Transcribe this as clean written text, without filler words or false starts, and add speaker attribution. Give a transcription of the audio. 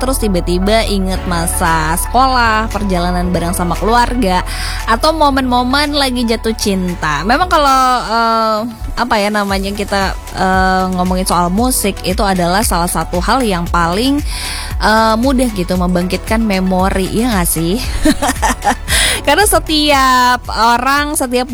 Speaker 1: terus tiba-tiba inget masa sekolah, perjalanan bareng sama keluarga, atau momen-momen lagi jatuh cinta. Memang kalau kita ngomongin soal musik, itu adalah salah satu hal yang paling mudah gitu membangkitkan memori, ya nggak sih? Karena setiap orang, setiap